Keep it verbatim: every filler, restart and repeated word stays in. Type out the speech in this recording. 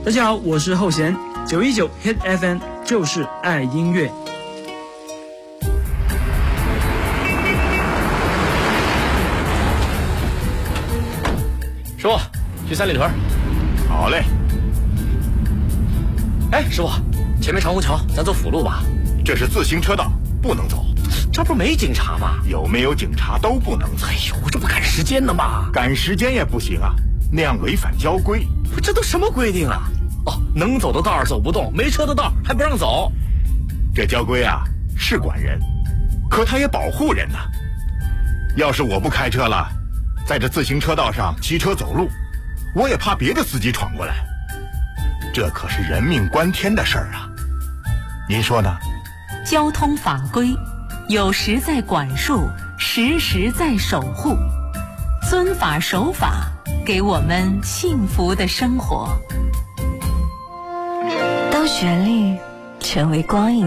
大家好，我是后弦，九一九 Hit F M 就是爱音乐。 师傅，去三里屯。 好嘞。 哎，师傅，前面长虹桥，咱走辅路吧。 这是自行车道，不能走。 这不没警察吗？ 有没有警察都不能走。 哎呦，这不赶时间呢吗？ 赶时间也不行啊，那样违反交规。 这都什么规定啊？哦，能走的道走不动，没车的道还不让走。 这交规啊是管人，可它也保护人呐。要是我不开车了，在这自行车道上骑车走路，我也怕别的司机闯过来。这可是人命关天的事儿啊，您说呢？ 交通法规有时在管束，时时在守护，遵法守法，给我们幸福的生活。 当旋律成为光影